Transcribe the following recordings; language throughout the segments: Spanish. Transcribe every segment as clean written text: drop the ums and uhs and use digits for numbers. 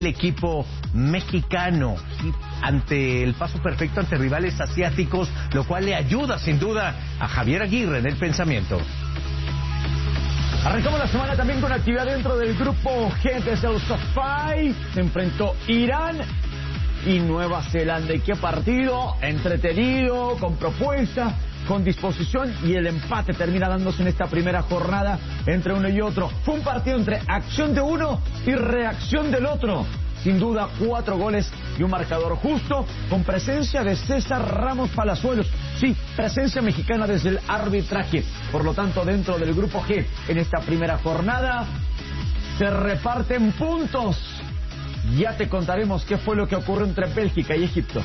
el equipo mexicano ante el paso perfecto ante rivales asiáticos, lo cual le ayuda sin duda a Javier Aguirre en el pensamiento. Arrancamos la semana también con actividad dentro del grupo G desde el SoFi. Se enfrentó Irán y Nueva Zelanda. ¿Y qué partido? Entretenido, con propuesta, con disposición, y el empate termina dándose en esta primera jornada entre uno y otro. Fue un partido entre acción de uno y reacción del otro. Sin duda, 4 goles y un marcador justo, con presencia de César Ramos Palazuelos. Sí, presencia mexicana desde el arbitraje. Por lo tanto, dentro del grupo G, en esta primera jornada, se reparten puntos. Ya te contaremos qué fue lo que ocurrió entre Bélgica y Egipto.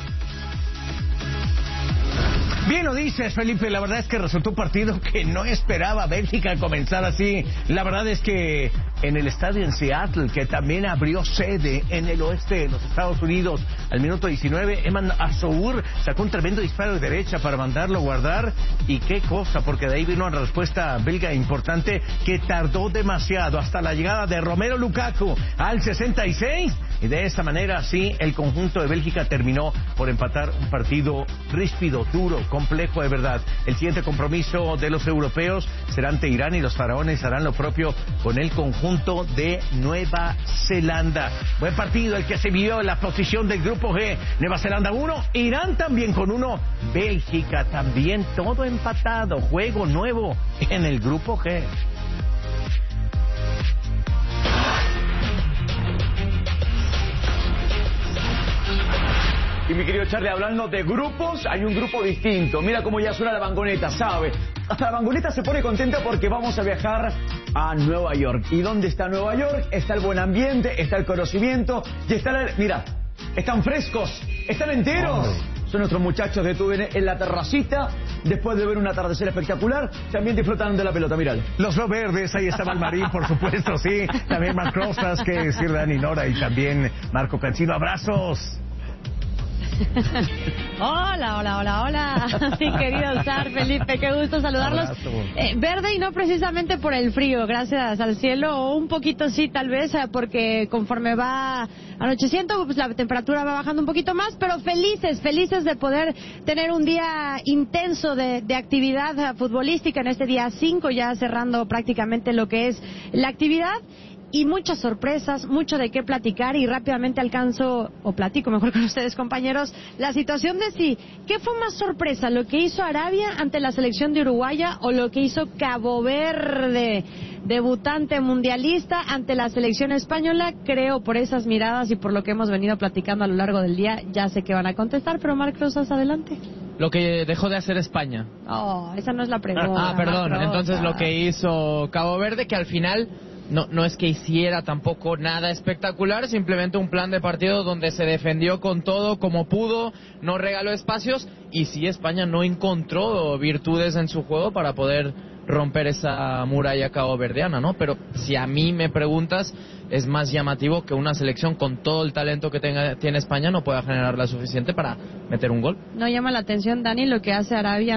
Bien lo dices, Felipe, la verdad es que resultó un partido que no esperaba Bélgica comenzar así. La verdad es que en el estadio en Seattle, que también abrió sede en el oeste de los Estados Unidos, al minuto 19, Eman Azour sacó un tremendo disparo de derecha para mandarlo guardar. Y qué cosa, porque de ahí vino una respuesta belga importante que tardó demasiado, hasta la llegada de Romelu Lukaku al 66. Y de esta manera, sí, el conjunto de Bélgica terminó por empatar un partido ríspido, duro, complejo de verdad. El siguiente compromiso de los europeos será ante Irán, y los faraones harán lo propio con el conjunto de Nueva Zelanda. Buen partido el que se vio en la posición del grupo G. Nueva Zelanda 1, Irán también con 1, Bélgica también, todo empatado. Juego nuevo en el grupo G. Y mi querido Charlie, hablando de grupos, hay un grupo distinto. Mira cómo ya suena la bangoneta, ¿sabe? Hasta la bangoneta se pone contenta porque vamos a viajar a Nueva York. ¿Y dónde está Nueva York? Está el buen ambiente, está el conocimiento, y está mira, están frescos, están enteros. Son nuestros muchachos de TUDN en la terracita, después de ver un atardecer espectacular, también disfrutan de la pelota, mirad. Los Los Verdes, ahí estaba el Marín, por supuesto, sí. También Marc Rosas, que decir Dani Nora, y también Marco Cancino. ¡Abrazos! Hola, mi querido Zar, Felipe, qué gusto saludarlos. Verde, y no precisamente por el frío, gracias al cielo, o un poquito sí, tal vez, porque conforme va anocheciendo, pues la temperatura va bajando un poquito más, pero felices de poder tener un día intenso de actividad futbolística en este día 5, ya cerrando prácticamente lo que es la actividad. Y muchas sorpresas, mucho de qué platicar, y rápidamente platico mejor con ustedes, compañeros, la situación de ¿qué fue más sorpresa? ¿Lo que hizo Arabia ante la selección de Uruguay o lo que hizo Cabo Verde, debutante mundialista, ante la selección española? Creo, por esas miradas y por lo que hemos venido platicando a lo largo del día, ya sé que van a contestar, pero Marc Rosas, adelante. Lo que dejó de hacer España. Esa no es la pregunta. Perdón, entonces lo que hizo Cabo Verde, que al final no es que hiciera tampoco nada espectacular, simplemente un plan de partido donde se defendió con todo como pudo, no regaló espacios, y sí, España no encontró virtudes en su juego para poder romper esa muralla caboverdiana, ¿no? Pero si a mí me preguntas, es más llamativo que una selección con todo el talento que tiene España no pueda generar la suficiente para meter un gol. ¿No llama la atención, Dani, lo que hace Arabia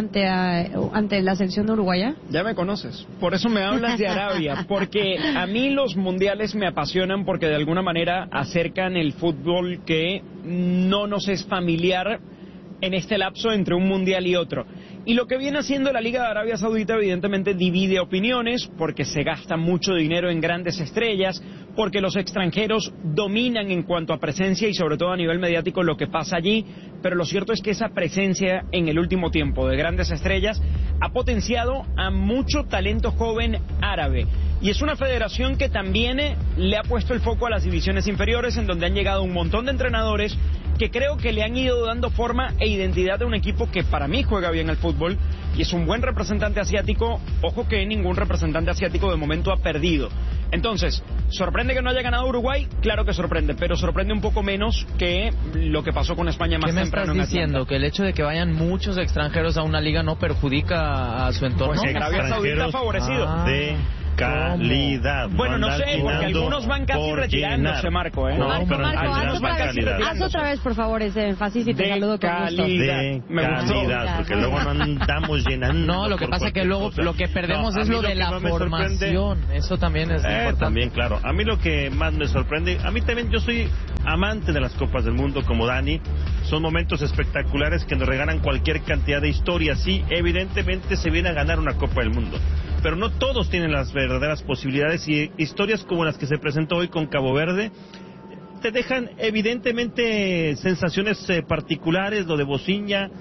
ante la selección de Uruguay? Ya me conoces, por eso me hablas de Arabia, porque a mí los mundiales me apasionan, porque de alguna manera acercan el fútbol que no nos es familiar en este lapso entre un mundial y otro. Y lo que viene haciendo la Liga de Arabia Saudita evidentemente divide opiniones, porque se gasta mucho dinero en grandes estrellas, porque los extranjeros dominan en cuanto a presencia y sobre todo a nivel mediático lo que pasa allí, pero lo cierto es que esa presencia en el último tiempo de grandes estrellas ha potenciado a mucho talento joven árabe. Y es una federación que también le ha puesto el foco a las divisiones inferiores, en donde han llegado un montón de entrenadores que creo que le han ido dando forma e identidad a un equipo que para mí juega bien al fútbol y es un buen representante asiático. Ojo que ningún representante asiático de momento ha perdido. Entonces, ¿sorprende que no haya ganado Uruguay? Claro que sorprende, pero sorprende un poco menos que lo que pasó con España más temprano. ¿Qué me estás diciendo? ¿Que el hecho de que vayan muchos extranjeros a una liga no perjudica a su entorno? Pues Arabia Saudita ha favorecido. Sí. calidad. Bueno, no sé, porque algunos van casi retirándose, Marco, ¿eh? Marco, haz otra vez, por favor, ese énfasis y te saludo con gusto. De calidad, porque luego no andamos llenando. No, lo que pasa es que luego lo que perdemos es lo de la formación. Eso también es importante. También, claro. A mí lo que más me sorprende, a mí también, yo soy amante de las Copas del Mundo como Dani. Son momentos espectaculares que nos regalan cualquier cantidad de historias. Sí, evidentemente se viene a ganar una Copa del Mundo, pero no todos tienen las verdaderas posibilidades, y historias como las que se presentó hoy con Cabo Verde te dejan evidentemente sensaciones particulares. Lo de Bociña,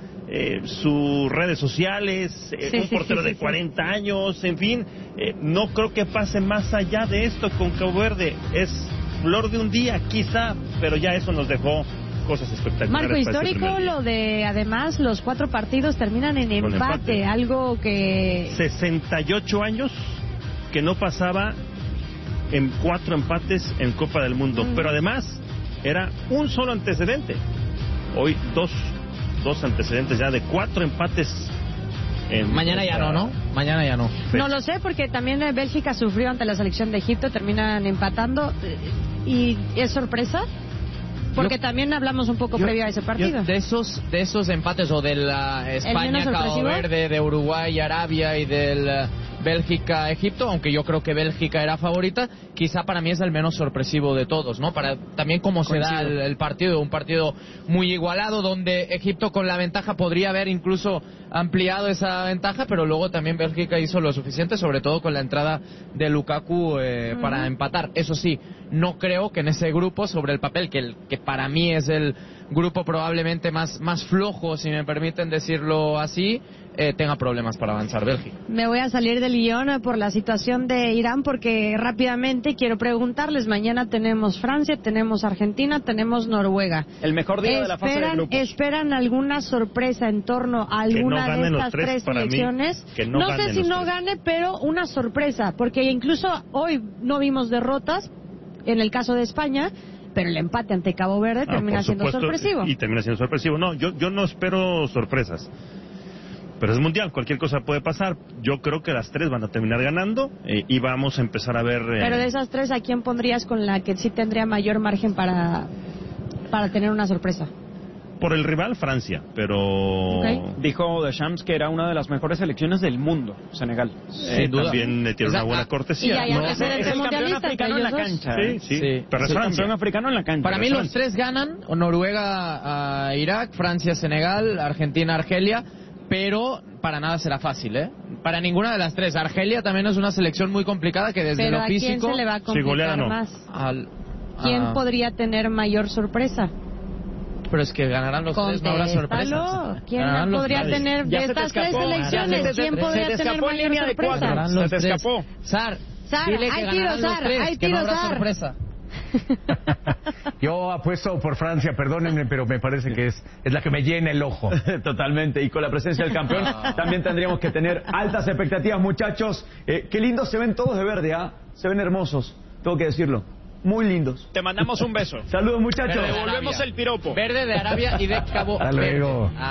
sus redes sociales, un portero de 40 años, en fin, no creo que pase más allá de esto con Cabo Verde. Es flor de un día quizá, pero ya eso nos dejó cosas espectaculares. Marco, histórico lo de, además, los 4 partidos terminan en empate, algo que... 68 años que no pasaba en 4 empates en Copa del Mundo, pero además era un solo antecedente. Hoy dos antecedentes ya de 4 empates. Mañana ya no. Mañana ya no. No lo sé, porque también Bélgica sufrió ante la selección de Egipto, terminan empatando, y es sorpresa. Porque también hablamos un poco previo a ese partido. De esos empates, o de la España, Cabo Verde, de Uruguay, Arabia, y del Bélgica, Egipto, aunque yo creo que Bélgica era favorita, quizá para mí es el menos sorpresivo de todos, ¿no? Para también cómo se da el partido, un partido muy igualado, donde Egipto con la ventaja podría haber incluso ampliado esa ventaja, pero luego también Bélgica hizo lo suficiente, sobre todo con la entrada de Lukaku para empatar. Eso sí, no creo que en ese grupo, sobre el papel, que para mí es el grupo probablemente más flojo, si me permiten decirlo así, tenga problemas para avanzar Bélgica. Me voy a salir del guión por la situación de Irán, porque rápidamente quiero preguntarles: mañana tenemos Francia, tenemos Argentina, tenemos Noruega. El mejor día de la fase de grupos. ¿Esperan alguna sorpresa en torno a alguna de estas 3 selecciones? No sé si no gane, pero una sorpresa, porque incluso hoy no vimos derrotas en el caso de España, pero el empate ante Cabo Verde termina siendo sorpresivo. Y termina siendo sorpresivo. No, yo no espero sorpresas. Pero es mundial, cualquier cosa puede pasar. Yo creo que las 3 van a terminar ganando, y vamos a empezar a ver... Pero de esas 3, ¿a quién pondrías con la que sí tendría mayor margen para tener una sorpresa? Por el rival, Francia, pero... Dijo Deschamps que era una de las mejores selecciones del mundo, Senegal. Sin duda. También tiene una buena cortesía. Y es el campeón africano en la cancha. Sí. Pero es campeón africano en la cancha. Para mí los 3 ganan: Noruega a Irak, Francia a Senegal, Argentina a Argelia. Pero para nada será fácil, ¿eh? Para ninguna de las 3. Argelia también es una selección muy complicada, que desde lo físico... ¿Pero a quién se le va a complicar más? ¿Quién podría tener mayor sorpresa? Pero es que ganarán los 3, no habrá sorpresas. ¿Quién podría tener de estas 3 selecciones? ¿Quién podría tener mayor sorpresa? Se te escapó. Sar, dile que ganarán los 3, que no habrá sorpresa. Yo apuesto por Francia, perdónenme, pero me parece que es la que me llena el ojo. Totalmente, y con la presencia del campeón también tendríamos que tener altas expectativas, muchachos. Qué lindos se ven todos de verde, se ven hermosos, tengo que decirlo. Muy lindos. Te mandamos un beso. Saludos, muchachos. Te devolvemos el piropo. Verde de Arabia y de Cabo Verde.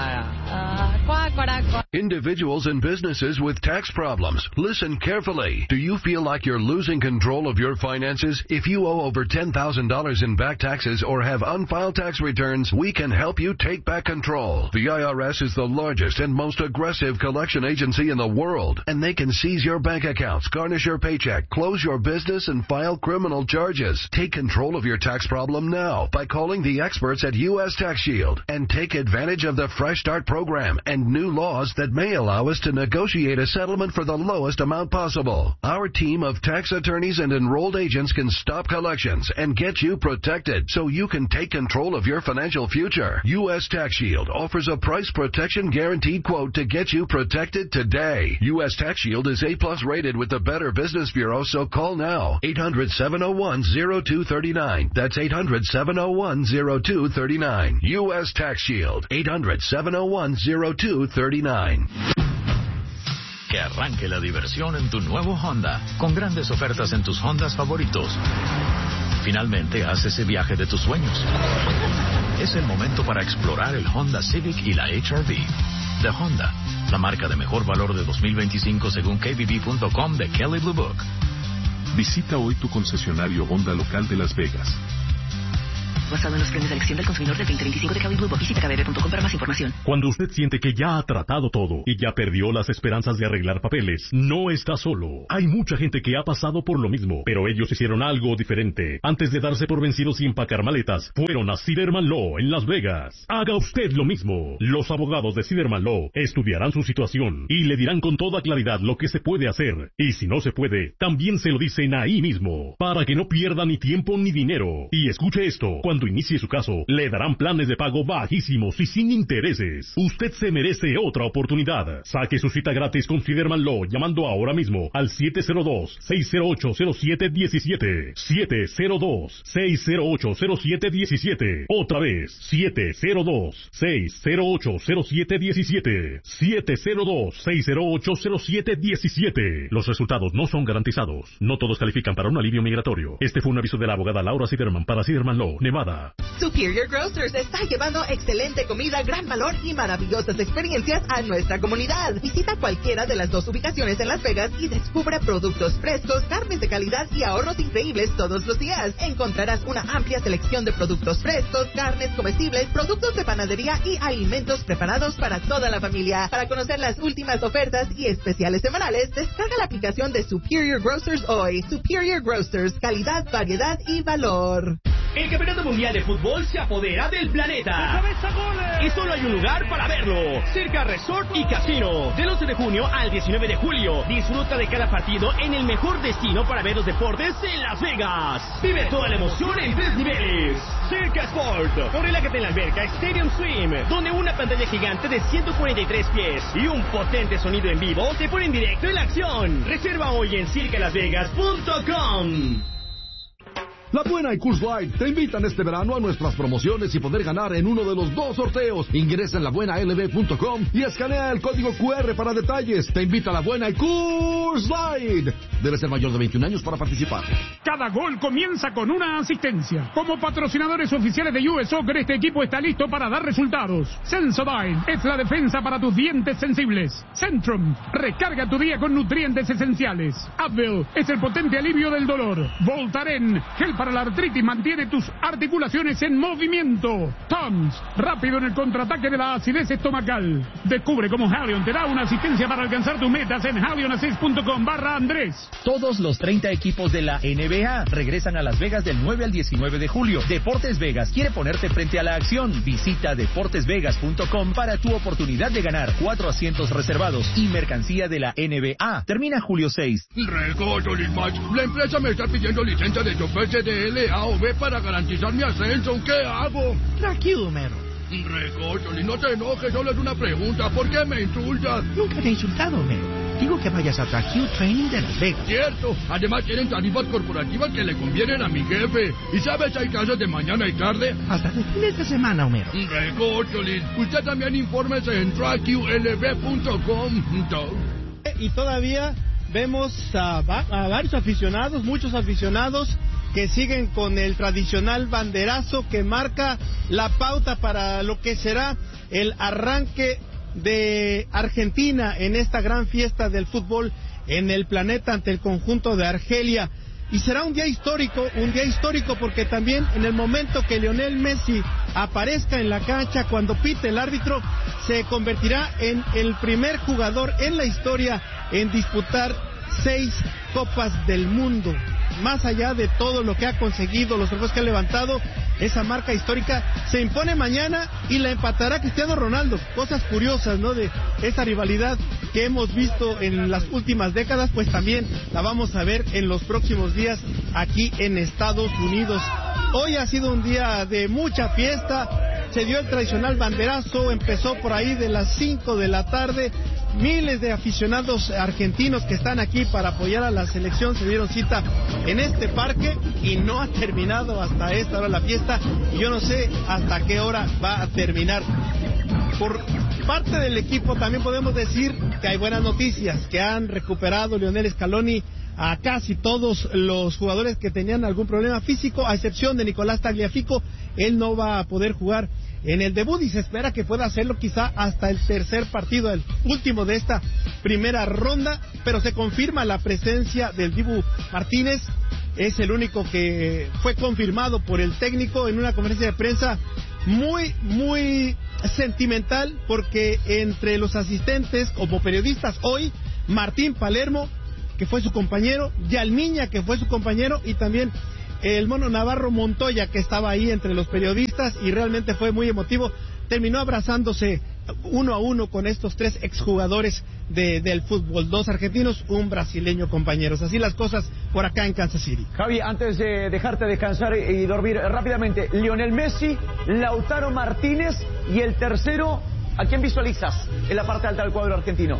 Individuals and businesses with tax problems. Listen carefully. Do you feel like you're losing control of your finances? If you owe over $10,000 in back taxes or have unfiled tax returns, we can help you take back control. The IRS is the largest and most aggressive collection agency in the world, and they can seize your bank accounts, garnish your paycheck, close your business, and file criminal charges. Take control of your tax problem now by calling the experts at U.S. Tax Shield and take advantage of the Fresh Start program and new laws that may allow us to negotiate a settlement for the lowest amount possible. Our team of tax attorneys and enrolled agents can stop collections and get you protected so you can take control of your financial future. U.S. Tax Shield offers a price protection guaranteed quote to get you protected today. U.S. Tax Shield is A+ rated with the Better Business Bureau, so call now. 800-701-0239. That's 800-701-0239. U.S. Tax Shield. 800-701-0239. Que arranque la diversión en tu nuevo Honda, con grandes ofertas en tus Hondas favoritos. Finalmente haz ese viaje de tus sueños. Es el momento para explorar el Honda Civic y la HR-V. De Honda, la marca de mejor valor de 2025 según KBB.com de Kelley Blue Book. Visita hoy tu concesionario Honda local de Las Vegas. Basado en los planes de elección del consumidor del 2025 de Cabo y Blue Book. Visita kbb.com para más información. Cuando usted siente que ya ha tratado todo y ya perdió las esperanzas de arreglar papeles, no está solo. Hay mucha gente que ha pasado por lo mismo, pero ellos hicieron algo diferente. Antes de darse por vencidos y empacar maletas, fueron a Siderman Law en Las Vegas. Haga usted lo mismo. Los abogados de Siderman Law estudiarán su situación y le dirán con toda claridad lo que se puede hacer. Y si no se puede, también se lo dicen ahí mismo, para que no pierda ni tiempo ni dinero. Y escuche esto, cuando inicie su caso, le darán planes de pago bajísimos y sin intereses. Usted se merece otra oportunidad. Saque su cita gratis con Siderman Law llamando ahora mismo al 702-608-0717. 702-608-0717. Otra vez, 702-608-0717. 702-608-0717. Los resultados no son garantizados. No todos califican para un alivio migratorio. Este fue un aviso de la abogada Laura Siderman para Siderman Law, Nevada. Superior Grocers está llevando excelente comida, gran valor y maravillosas experiencias a nuestra comunidad. Visita cualquiera de las 2 ubicaciones en Las Vegas y descubre productos frescos, carnes de calidad y ahorros increíbles todos los días. Encontrarás una amplia selección de productos frescos, carnes comestibles, productos de panadería y alimentos preparados para toda la familia. Para conocer las últimas ofertas y especiales semanales, descarga la aplicación de Superior Grocers hoy. Superior Grocers, calidad, variedad y valor. El Campeonato Mundial de Fútbol se apodera del planeta. Y solo hay un lugar para verlo. Circa Resort y Casino. Del 11 de junio al 19 de julio. Disfruta de cada partido en el mejor destino para ver los deportes en Las Vegas. Vive toda la emoción en 3 niveles. Circa Sport. O relájate en la alberca Stadium Swim, donde una pantalla gigante de 143 pies y un potente sonido en vivo te pone en directo en la acción. Reserva hoy en circalasvegas.com. La Buena y Coors Light te invitan este verano a nuestras promociones y poder ganar en uno de los 2 sorteos. Ingresa en labuenalb.com y escanea el código QR para detalles. Te invita a La Buena y Coors Light. Debe ser mayor de 21 años para participar. Cada gol comienza con una asistencia. Como patrocinadores oficiales de US Soccer, este equipo está listo para dar resultados. Sensodyne es la defensa para tus dientes sensibles. Centrum, recarga tu día con nutrientes esenciales. Advil es el potente alivio del dolor. Voltaren, gel para la artritis, mantiene tus articulaciones en movimiento. Tums, rápido en el contraataque de la acidez estomacal. Descubre cómo Halion te da una asistencia para alcanzar tus metas en halionassist.com/Andrés. Todos los 30 equipos de la NBA regresan a Las Vegas del 9 al 19 de julio. Deportes Vegas quiere ponerte frente a la acción. Visita deportesvegas.com para tu oportunidad de ganar 4 asientos reservados y mercancía de la NBA. Termina julio 6. Recojo, Lismach. La empresa me está pidiendo licencia de chofer CDL A o B para garantizar mi ascenso. ¿Qué hago? Tranquilo, Mero. Recojo, no te enojes, solo es una pregunta. ¿Por qué me insultas? Nunca te he insultado, Mero. Digo que vayas a Track Training de Las Vegas. Cierto. Además tienen tarifas corporativas que le convienen a mi jefe. ¿Y sabes, hay clases de mañana y tarde? Hasta de fines de semana, Homero. Recócholis. Usted también infórmese en trackqlb.com. Y todavía vemos a varios aficionados, muchos aficionados que siguen con el tradicional banderazo que marca la pauta para lo que será el arranque de Argentina en esta gran fiesta del fútbol en el planeta ante el conjunto de Argelia. Y será un día histórico porque también en el momento que Lionel Messi aparezca en la cancha, cuando pite el árbitro, se convertirá en el primer jugador en la historia en disputar 6 Copas del Mundo. Más allá de todo lo que ha conseguido, los trofeos que ha levantado, esa marca histórica se impone mañana y la empatará Cristiano Ronaldo. Cosas curiosas, ¿no? De esa rivalidad que hemos visto en las últimas décadas, pues también la vamos a ver en los próximos días aquí en Estados Unidos. Hoy ha sido un día de mucha fiesta, se dio el tradicional banderazo, empezó por ahí de las 5 de la tarde. Miles de aficionados argentinos que están aquí para apoyar a la selección se dieron cita en este parque y no ha terminado hasta esta hora la fiesta y yo no sé hasta qué hora va a terminar. Por parte del equipo también podemos decir que hay buenas noticias, que han recuperado Lionel Scaloni a casi todos los jugadores que tenían algún problema físico, a excepción de Nicolás Tagliafico. Él no va a poder jugar en el debut y se espera que pueda hacerlo quizá hasta el tercer partido, el último de esta primera ronda, pero se confirma la presencia del Dibu Martínez. Es el único que fue confirmado por el técnico en una conferencia de prensa muy sentimental, porque entre los asistentes como periodistas hoy, Martín Palermo, que fue su compañero, Yalmiña, que fue su compañero, y también el Mono Navarro Montoya, que estaba ahí entre los periodistas, y realmente fue muy emotivo. Terminó abrazándose uno a uno con estos 3 exjugadores del fútbol, 2 argentinos, un brasileño, compañeros. Así las cosas por acá en Kansas City. Javi, antes de dejarte descansar y dormir rápidamente, Lionel Messi, Lautaro Martínez y el tercero, ¿a quién visualizas en la parte alta del cuadro argentino?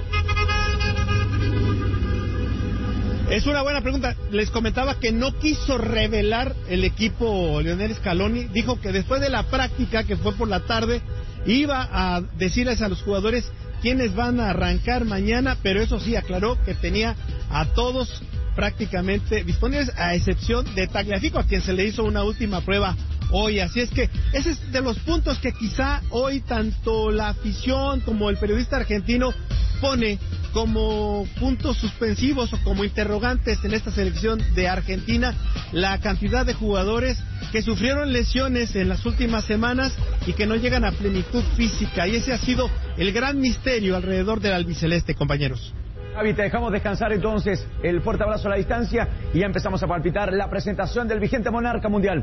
Es una buena pregunta. Les comentaba que no quiso revelar el equipo Lionel Scaloni. Dijo que después de la práctica, que fue por la tarde, iba a decirles a los jugadores quiénes van a arrancar mañana, pero eso sí, aclaró que tenía a todos prácticamente disponibles, a excepción de Tagliafico, a quien se le hizo una última prueba hoy. Así es que ese es de los puntos que quizá hoy tanto la afición como el periodista argentino pone como puntos suspensivos o como interrogantes en esta selección de Argentina, la cantidad de jugadores que sufrieron lesiones en las últimas semanas y que no llegan a plenitud física, y ese ha sido el gran misterio alrededor del albiceleste, compañeros. Javi, te dejamos descansar entonces. El fuerte abrazo a la distancia y ya empezamos a palpitar la presentación del vigente monarca mundial.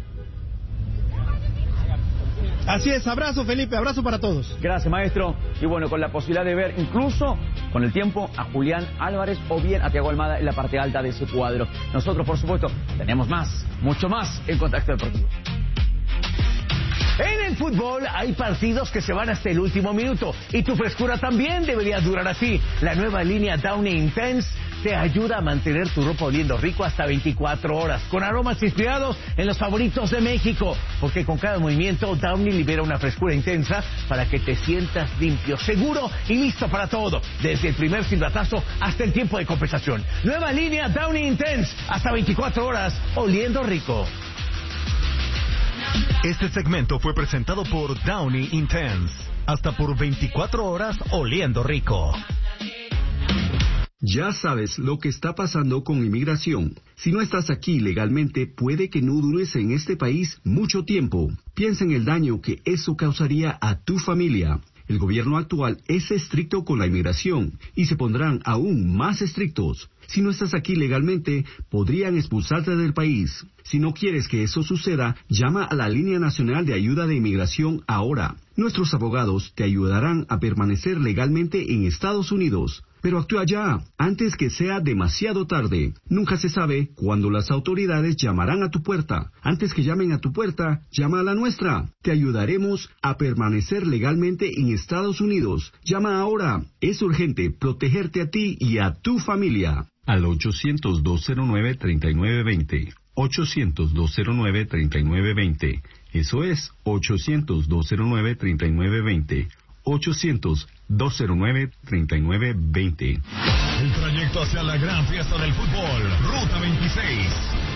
Así es, abrazo Felipe, abrazo para todos. Gracias, maestro. Y bueno, con la posibilidad de ver incluso con el tiempo a Julián Álvarez o bien a Thiago Almada en la parte alta de ese cuadro. Nosotros, por supuesto, tenemos más, mucho más en Contacto Deportivo. En el fútbol hay partidos que se van hasta el último minuto y tu frescura también debería durar así. La nueva línea Downy Intense te ayuda a mantener tu ropa oliendo rico hasta 24 horas, con aromas inspirados en los favoritos de México, porque con cada movimiento Downy libera una frescura intensa para que te sientas limpio, seguro y listo para todo, desde el primer silbatazo hasta el tiempo de compensación. Nueva línea Downy Intense, hasta 24 horas oliendo rico. Este segmento fue presentado por Downy Intense. Hasta por 24 horas oliendo rico. Ya sabes lo que está pasando con inmigración. Si no estás aquí legalmente, puede que no dures en este país mucho tiempo. Piensa en el daño que eso causaría a tu familia. El gobierno actual es estricto con la inmigración y se pondrán aún más estrictos. Si no estás aquí legalmente, podrían expulsarte del país. Si no quieres que eso suceda, llama a la Línea Nacional de Ayuda de Inmigración ahora. Nuestros abogados te ayudarán a permanecer legalmente en Estados Unidos. Pero actúa ya, antes que sea demasiado tarde. Nunca se sabe cuándo las autoridades llamarán a tu puerta. Antes que llamen a tu puerta, llama a la nuestra. Te ayudaremos a permanecer legalmente en Estados Unidos. Llama ahora. Es urgente protegerte a ti y a tu familia. Al 800-209-3920. 800-209-3920. Eso es 800-209-3920. 800-209-3920. El trayecto hacia la gran fiesta del fútbol, Ruta 26.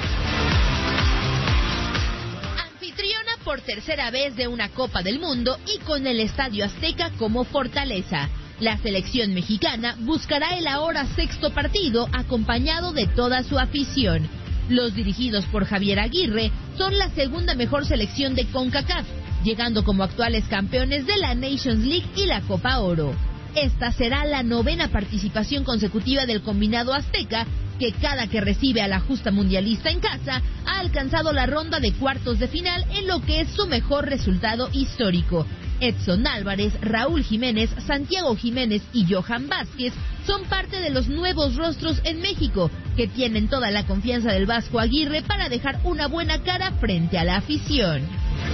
Anfitriona por tercera vez de una Copa del Mundo y con el Estadio Azteca como fortaleza. La selección mexicana buscará el ahora sexto partido acompañado de toda su afición. Los dirigidos por Javier Aguirre son la segunda mejor selección de CONCACAF, llegando como actuales campeones de la Nations League y la Copa Oro. Esta será la 9ª participación consecutiva del combinado azteca, que cada que recibe a la justa mundialista en casa, ha alcanzado la ronda de cuartos de final en lo que es su mejor resultado histórico. Edson Álvarez, Raúl Jiménez, Santiago Jiménez y Johan Vázquez son parte de los nuevos rostros en México, que tienen toda la confianza del Vasco Aguirre para dejar una buena cara frente a la afición.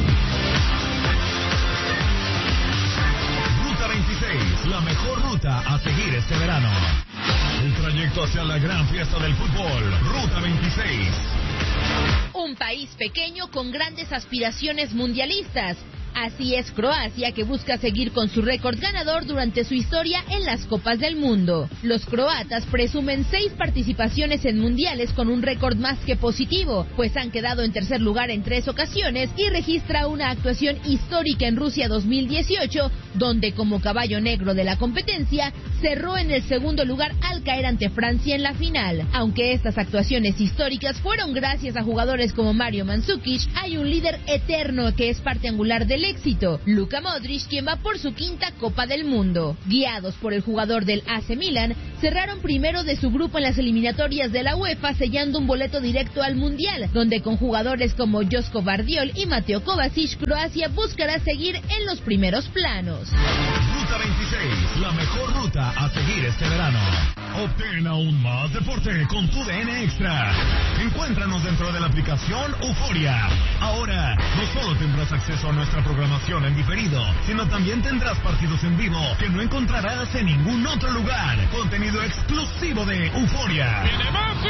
Ruta 26, la mejor ruta a seguir este verano. El trayecto hacia la gran fiesta del fútbol, Ruta 26. Un país pequeño con grandes aspiraciones mundialistas. Así es Croacia, que busca seguir con su récord ganador durante su historia en las Copas del Mundo. Los croatas presumen 6 participaciones en mundiales con un récord más que positivo, pues han quedado en tercer lugar en 3 ocasiones y registra una actuación histórica en Rusia 2018, donde como caballo negro de la competencia cerró en el segundo lugar al caer ante Francia en la final. Aunque estas actuaciones históricas fueron gracias a jugadores como Mario Mandzukic, hay un líder eterno que es parte angular del éxito, Luka Modric, quien va por su 5ª Copa del Mundo. Guiados por el jugador del AC Milan, cerraron primero de su grupo en las eliminatorias de la UEFA, sellando un boleto directo al Mundial, donde con jugadores como Josko Vardiol y Mateo Kovacic, Croacia buscará seguir en los primeros planos. Ruta 26, la mejor ruta a seguir este verano. Obtén aún más deporte con tu DN Extra. Encuéntranos dentro de la aplicación Euforia. Ahora, no solo tendrás acceso a nuestra programación en diferido, sino también tendrás partidos en vivo que no encontrarás en ningún otro lugar. Contenido exclusivo de Euforia. ¡Viene Messi!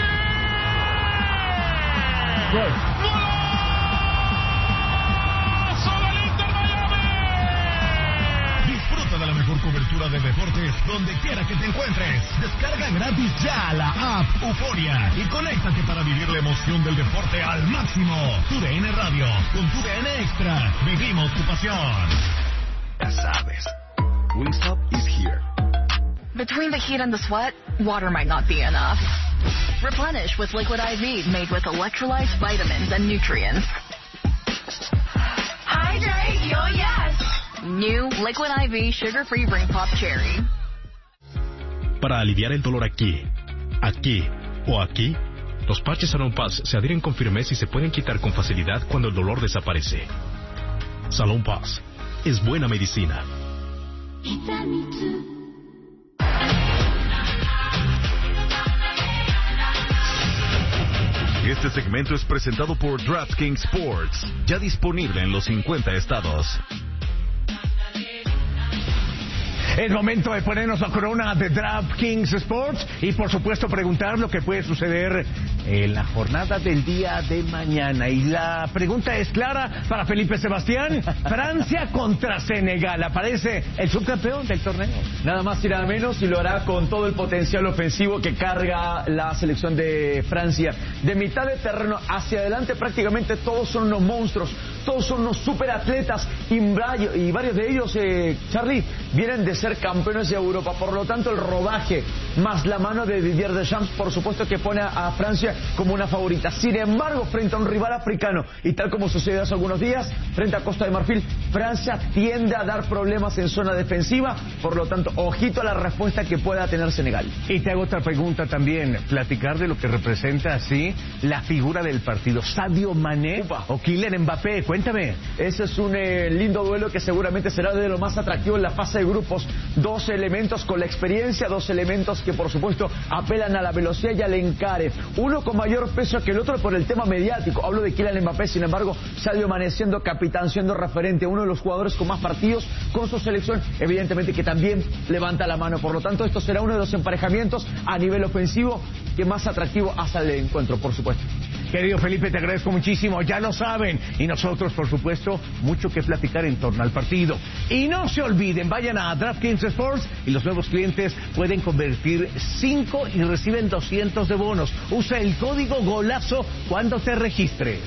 ¡Gol! Disfruta de la mejor cobertura de deportes donde quiera que te encuentres. Descarga gratis ya la app Euforia y conéctate para vivir la emoción del deporte al máximo. Tu DN Radio, con tu DN Extra, vivimos tu pasión. Ya sabes, Wingstop is here. Between the heat and the sweat, water might not be enough. Replenish with Liquid IV, made with electrolytes, vitamins, and nutrients. Hydrate, yo yes! New Liquid IV sugar-free Ring Pop Cherry. Para aliviar el dolor aquí o aquí, los parches Salon Pass se adhieren con firmeza y se pueden quitar con facilidad cuando el dolor desaparece. Salon Pass es buena medicina. Este segmento es presentado por DraftKings Sports, ya disponible en los 50 estados. Es momento de ponernos la corona de DraftKings Sports y por supuesto preguntar lo que puede suceder en la jornada del día de mañana. Y la pregunta es clara para Felipe Sebastián. Francia contra Senegal. Aparece el subcampeón del torneo. Nada más y nada menos, y lo hará con todo el potencial ofensivo que carga la selección de Francia. De mitad de terreno hacia adelante prácticamente todos son unos monstruos, todos son unos superatletas y varios de ellos, Charlie, vienen de ser campeones de Europa. Por lo tanto, el rodaje más la mano de Didier Deschamps, por supuesto que pone a Francia como una favorita. Sin embargo, frente a un rival africano, y tal como sucedió hace algunos días, frente a Costa de Marfil, Francia tiende a dar problemas en zona defensiva. Por lo tanto, ojito a la respuesta que pueda tener Senegal. Y te hago otra pregunta también. Platicar de lo que representa así la figura del partido. Sadio Mané o Kylian Mbappé. Cuéntame. Ese es un lindo duelo que seguramente será de lo más atractivo en la fase de grupos. 2 elementos con la experiencia, 2 elementos que por supuesto apelan a la velocidad y al encare. Uno con mayor peso que el otro por el tema mediático. Hablo de Kylian Mbappé, sin embargo, Sadio Mané siendo capitán, siendo referente, uno de los jugadores con más partidos con su selección, evidentemente que también levanta la mano. Por lo tanto, esto será uno de los emparejamientos a nivel ofensivo que más atractivo hace el encuentro, por supuesto. Querido Felipe, te agradezco muchísimo, ya lo saben. Y nosotros, por supuesto, mucho que platicar en torno al partido. Y no se olviden, vayan a DraftKings Sports y los nuevos clientes pueden convertir 5 y reciben 200 de bonos. Usa el código GOLAZO cuando te registres.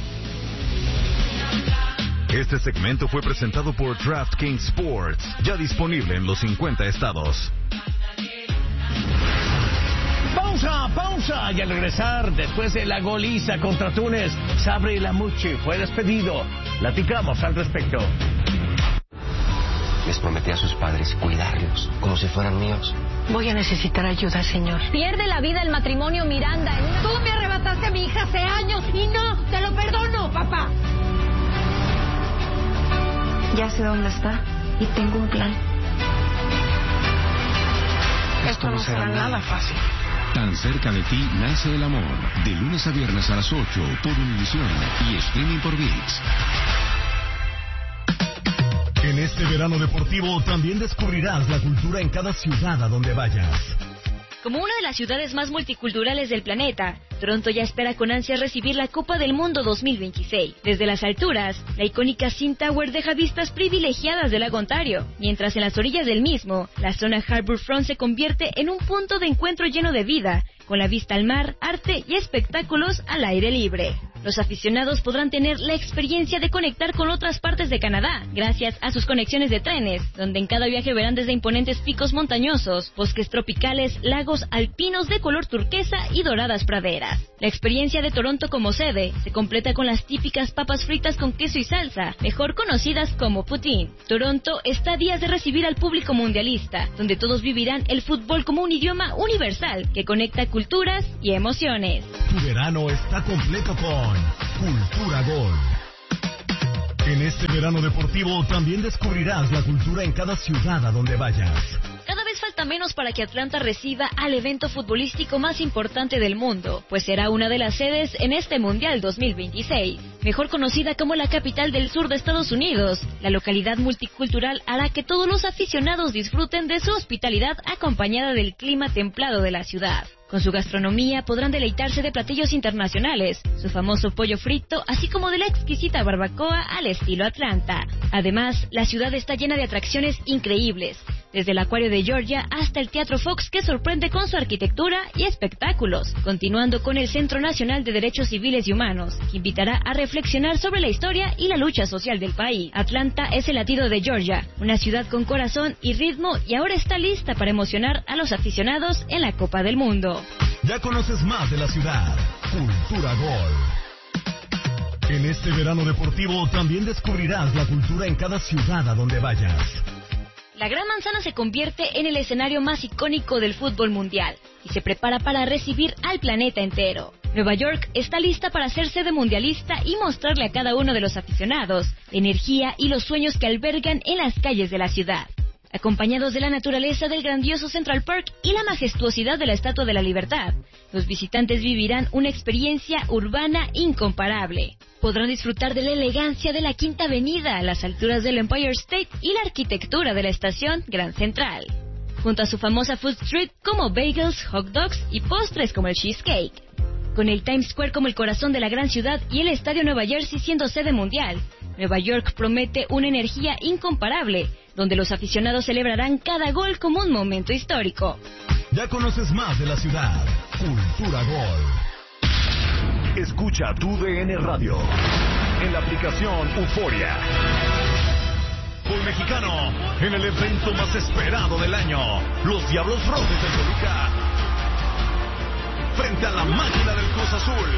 Este segmento fue presentado por DraftKings Sports, ya disponible en los 50 estados. Pausa, y al regresar, después de la goliza contra Túnez, Sabri Lamouchi fue despedido. Platicamos al respecto. Les prometí a sus padres cuidarlos como si fueran míos. Voy a necesitar ayuda, señor. Pierde la vida el matrimonio Miranda. Tú me arrebataste a mi hija hace años y no, te lo perdono, papá. Ya sé dónde está y tengo un plan. Esto no será nada fácil. Tan cerca de ti nace el amor. De lunes a viernes a las 8 por Univisión y streaming por ViX. En este verano deportivo también descubrirás la cultura en cada ciudad a donde vayas. Como una de las ciudades más multiculturales del planeta, Toronto ya espera con ansias recibir la Copa del Mundo 2026. Desde las alturas, la icónica CN Tower deja vistas privilegiadas del lago Ontario, mientras en las orillas del mismo, la zona Harbourfront se convierte en un punto de encuentro lleno de vida, con la vista al mar, arte y espectáculos al aire libre. Los aficionados podrán tener la experiencia de conectar con otras partes de Canadá, gracias a sus conexiones de trenes, donde en cada viaje verán desde imponentes picos montañosos, bosques tropicales, lagos alpinos de color turquesa y doradas praderas. La experiencia de Toronto como sede se completa con las típicas papas fritas con queso y salsa, mejor conocidas como poutine. Toronto está a días de recibir al público mundialista, donde todos vivirán el fútbol como un idioma universal que conecta culturas y emociones. Tu verano está completo con Cultura Gol. En este verano deportivo también descubrirás la cultura en cada ciudad a donde vayas. Cada vez falta menos para que Atlanta reciba al evento futbolístico más importante del mundo, pues será una de las sedes en este Mundial 2026. Mejor conocida como la capital del sur de Estados Unidos, la localidad multicultural hará que todos los aficionados disfruten de su hospitalidad acompañada del clima templado de la ciudad. Con su gastronomía podrán deleitarse de platillos internacionales, su famoso pollo frito, así como de la exquisita barbacoa al estilo Atlanta. Además, la ciudad está llena de atracciones increíbles, desde el Acuario de Georgia hasta el Teatro Fox, que sorprende con su arquitectura y espectáculos, continuando con el Centro Nacional de Derechos Civiles y Humanos, que invitará a reflexionar sobre la historia y la lucha social del país. Atlanta es el latido de Georgia, una ciudad con corazón y ritmo, y ahora está lista para emocionar a los aficionados en la Copa del Mundo. Ya conoces más de la ciudad. Cultura Gol. En este verano deportivo también descubrirás la cultura en cada ciudad a donde vayas. La Gran Manzana se convierte en el escenario más icónico del fútbol mundial y se prepara para recibir al planeta entero. Nueva York está lista para ser sede mundialista y mostrarle a cada uno de los aficionados la energía y los sueños que albergan en las calles de la ciudad. Acompañados de la naturaleza del grandioso Central Park y la majestuosidad de la Estatua de la Libertad, los visitantes vivirán una experiencia urbana incomparable. Podrán disfrutar de la elegancia de la Quinta Avenida a las alturas del Empire State y la arquitectura de la estación Grand Central, junto a su famosa Food Street como bagels, hot dogs y postres como el cheesecake. Con el Times Square como el corazón de la gran ciudad y el Estadio Nueva Jersey siendo sede mundial, Nueva York promete una energía incomparable, donde los aficionados celebrarán cada gol como un momento histórico. Ya conoces más de la ciudad. Cultura Gol. Escucha tu DN Radio en la aplicación Euforia. Gol mexicano en el evento más esperado del año. Los Diablos Rojos de Toluca frente a la máquina del Cruz Azul.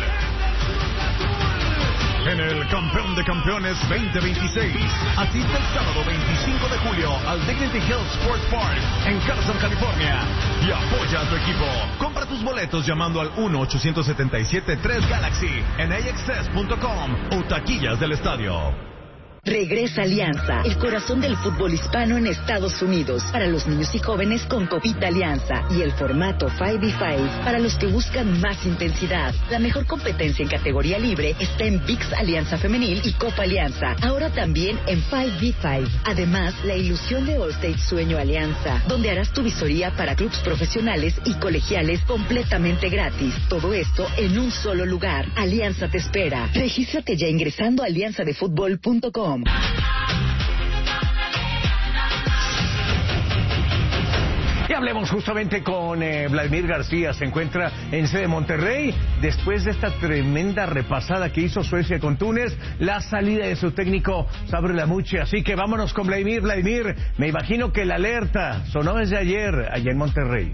En el Campeón de Campeones 2026. Asiste el sábado 25 de julio al Dignity Health Sports Park en Carson, California, y apoya a tu equipo. Compra tus boletos llamando al 1-877-3-GALAXY en axs.com o taquillas del estadio. Regresa Alianza, el corazón del fútbol hispano en Estados Unidos, para los niños y jóvenes con Copita Alianza y el formato 5v5 para los que buscan más intensidad. La mejor competencia en categoría libre está en VIX Alianza Femenil y Copa Alianza, ahora también en 5v5. Además, la ilusión de Allstate Sueño Alianza, donde harás tu visoría para clubes profesionales y colegiales completamente gratis. Todo esto en un solo lugar. Alianza te espera. Regístrate ya ingresando a alianzadefutbol.com. Y hablemos justamente con Vladimir García. Se encuentra en sede de Monterrey después de esta tremenda repasada que hizo Suecia con Túnez, la salida de su técnico Sabri Lamouchi. Así que vámonos con Vladimir. Vladimir, me imagino que la alerta sonó desde ayer allá en Monterrey.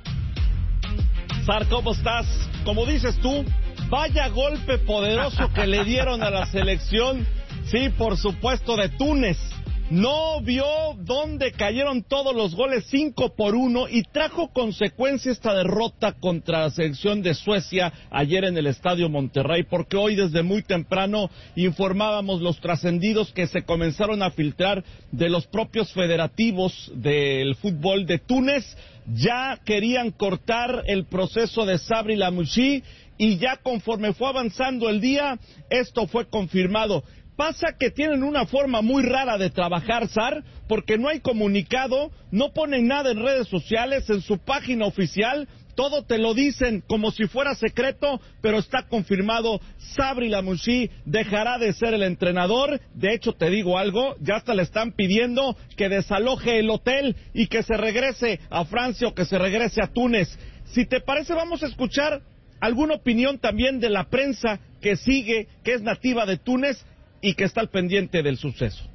Sar, ¿cómo estás? Como dices tú, vaya golpe poderoso que le dieron a la selección. Sí, por supuesto, de Túnez. No vio dónde cayeron todos los goles, 5-1, y trajo consecuencia esta derrota contra la selección de Suecia ayer en el Estadio Monterrey, porque hoy desde muy temprano informábamos los trascendidos que se comenzaron a filtrar de los propios federativos del fútbol de Túnez. Ya querían cortar el proceso de Sabri Lamouchi, y ya conforme fue avanzando el día, esto fue confirmado. Pasa que tienen una forma muy rara de trabajar, Sar, porque no hay comunicado, no ponen nada en redes sociales, en su página oficial, todo te lo dicen como si fuera secreto, pero está confirmado, Sabri Lamouchi dejará de ser el entrenador. De hecho, te digo algo, ya hasta le están pidiendo que desaloje el hotel y que se regrese a Francia o que se regrese a Túnez. Si te parece, vamos a escuchar alguna opinión también de la prensa que sigue, que es nativa de Túnez y que está al pendiente del suceso.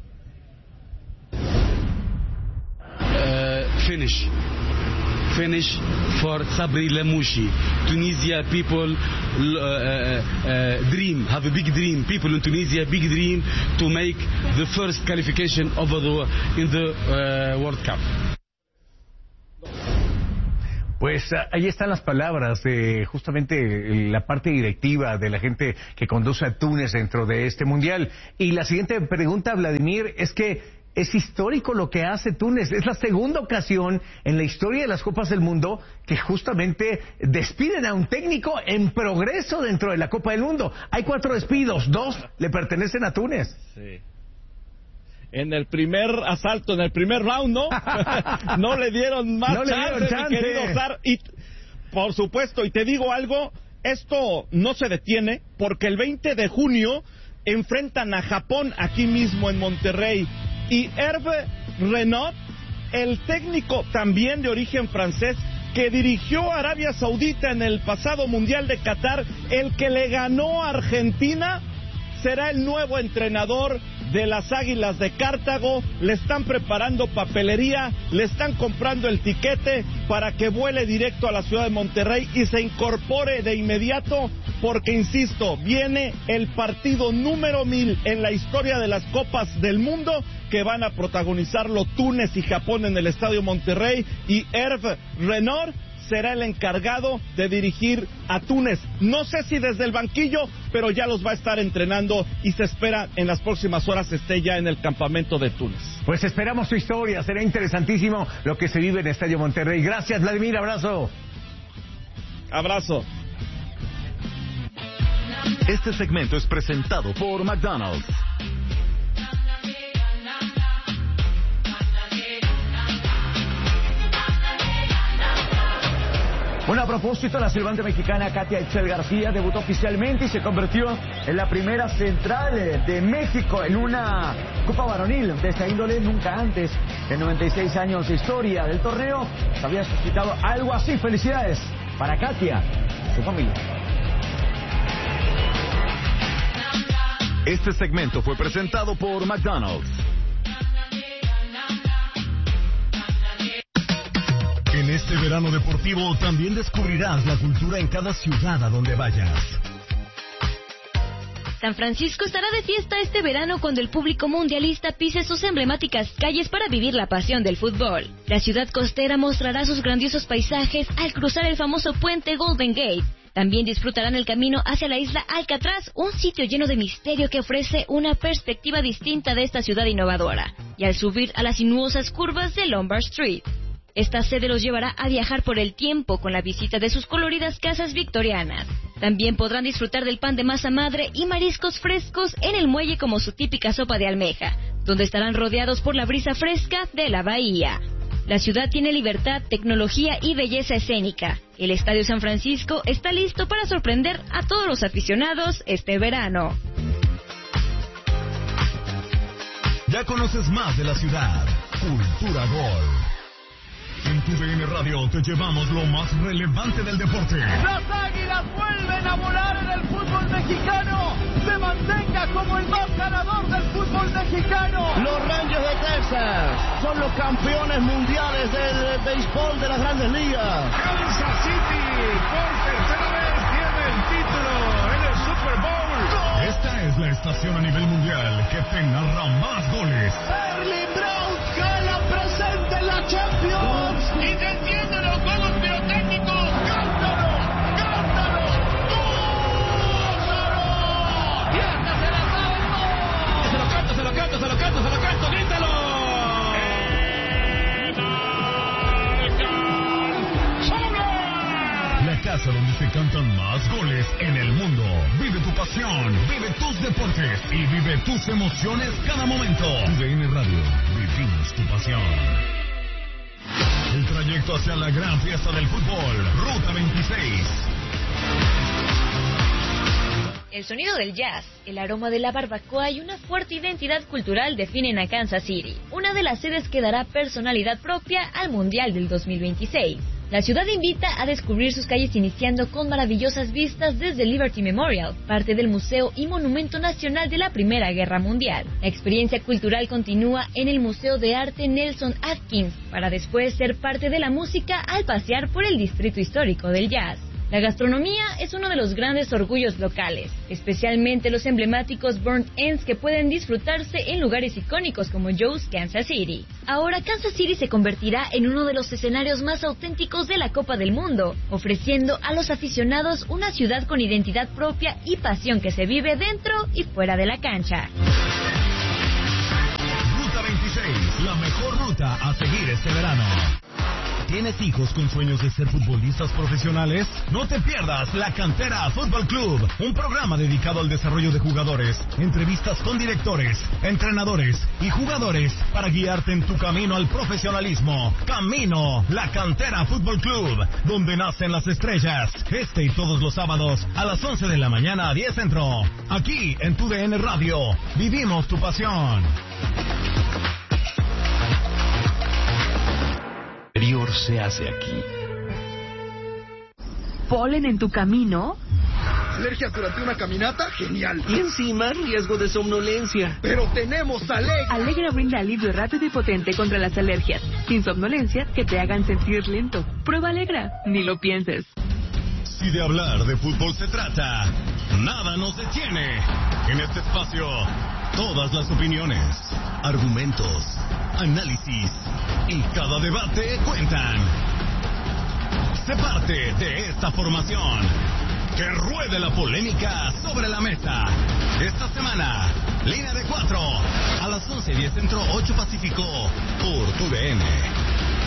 Finish for Sabri Lamouchi. Tunisia people dream, have a big dream. People in Tunisia big dream to make the first qualification in the World Cup. Pues ahí están las palabras de justamente la parte directiva de la gente que conduce a Túnez dentro de este mundial. Y la siguiente pregunta, Vladimir, es que es histórico lo que hace Túnez. Es la segunda ocasión en la historia de las Copas del Mundo que justamente despiden a un técnico en progreso dentro de la Copa del Mundo. Hay 4 despidos, 2 le pertenecen a Túnez. Sí. En el primer asalto, en el primer round, ¿no? No le dieron más chance, mi querido Sar. Y, por supuesto, y te digo algo, esto no se detiene, porque el 20 de junio enfrentan a Japón aquí mismo en Monterrey. Y Hervé Renard, el técnico también de origen francés, que dirigió a Arabia Saudita en el pasado Mundial de Qatar, el que le ganó a Argentina, será el nuevo entrenador de las Águilas de Cartago. Le están preparando papelería, le están comprando el tiquete para que vuele directo a la ciudad de Monterrey y se incorpore de inmediato, porque insisto, viene el partido número 1000 en la historia de las Copas del Mundo, que van a protagonizarlo Túnez y Japón en el Estadio Monterrey, y Hervé Renard será el encargado de dirigir a Túnez. No sé si desde el banquillo, pero ya los va a estar entrenando y se espera en las próximas horas esté ya en el campamento de Túnez. Pues esperamos su historia, será interesantísimo lo que se vive en el Estadio Monterrey. Gracias, Vladimir, abrazo. Abrazo. Este segmento es presentado por McDonald's. Bueno, a propósito, la silbante mexicana Katia Itzel García debutó oficialmente y se convirtió en la primera central de México en una Copa Varonil de esta índole. Nunca antes, en 96 años de historia del torneo, se había suscitado algo así. Felicidades para Katia y su familia. Este segmento fue presentado por McDonald's. En este verano deportivo también descubrirás la cultura en cada ciudad a donde vayas. San Francisco estará de fiesta este verano cuando el público mundialista pise sus emblemáticas calles para vivir la pasión del fútbol. La ciudad costera mostrará sus grandiosos paisajes al cruzar el famoso puente Golden Gate. También disfrutarán el camino hacia la isla Alcatraz, un sitio lleno de misterio que ofrece una perspectiva distinta de esta ciudad innovadora. Y al subir a las sinuosas curvas de Lombard Street. Esta sede los llevará a viajar por el tiempo con la visita de sus coloridas casas victorianas. También podrán disfrutar del pan de masa madre y mariscos frescos en el muelle como su típica sopa de almeja, donde estarán rodeados por la brisa fresca de la bahía. La ciudad tiene libertad, tecnología y belleza escénica. El Estadio San Francisco está listo para sorprender a todos los aficionados este verano. Ya conoces más de la ciudad. Cultura Gol. En tu DN Radio te llevamos lo más relevante del deporte. Las Águilas vuelven a volar en el fútbol mexicano. Se mantenga como el más ganador del fútbol mexicano. Los Rangers de Texas son los campeones mundiales del béisbol de las Grandes Ligas. Kansas City por tercera vez tiene el título en el Super Bowl. Esta es la estación a nivel mundial que te narra más goles. Erling Braut gana presente en la Champions. Y te entienden los juegos pirotécnicos. ¡Cántalo! ¡Cántalo! ¡Gózalo! ¡Y esta se la sabe todo! Se lo canto, se lo canto, se lo canto, se lo canto. ¡Grítalo! La casa casa donde se cantan más goles en el mundo. Vive tu pasión, vive tus deportes y vive tus emociones cada momento. TUDN Radio, vivimos tu pasión. El trayecto hacia la gran fiesta del fútbol, Ruta 26. El sonido del jazz, el aroma de la barbacoa y una fuerte identidad cultural definen a Kansas City, una de las sedes que dará personalidad propia al Mundial del 2026. La ciudad invita a descubrir sus calles iniciando con maravillosas vistas desde Liberty Memorial, parte del Museo y Monumento Nacional de la Primera Guerra Mundial. La experiencia cultural continúa en el Museo de Arte Nelson Atkins, para después ser parte de la música al pasear por el Distrito Histórico del Jazz. La gastronomía es uno de los grandes orgullos locales, especialmente los emblemáticos burnt ends que pueden disfrutarse en lugares icónicos como Joe's Kansas City. Ahora Kansas City se convertirá en uno de los escenarios más auténticos de la Copa del Mundo, ofreciendo a los aficionados una ciudad con identidad propia y pasión que se vive dentro y fuera de la cancha. Ruta 26, la mejor ruta a seguir este verano. ¿Tienes hijos con sueños de ser futbolistas profesionales? No te pierdas La Cantera Fútbol Club, un programa dedicado al desarrollo de jugadores, entrevistas con directores, entrenadores y jugadores para guiarte en tu camino al profesionalismo. Camino La Cantera Fútbol Club, donde nacen las estrellas. Este y todos los sábados a las 11 de la mañana a 10 Centro. Aquí en TUDN Radio, vivimos tu pasión. Se hace aquí. ¿Polen en tu camino? ¿Alergias durante una caminata? ¡Genial! Y encima, riesgo de somnolencia. ¡Pero tenemos Alegra! Alegra brinda alivio rápido y potente contra las alergias, sin somnolencia que te hagan sentir lento. Prueba Alegra, ni lo pienses. Si de hablar de fútbol se trata, nada nos detiene. En este espacio, todas las opiniones, argumentos, análisis y cada debate cuentan. Sé parte de esta formación. Que ruede la polémica sobre la mesa. Esta semana, Línea de 4, a las 11:10 Centro, 8 Pacífico, por TUDN.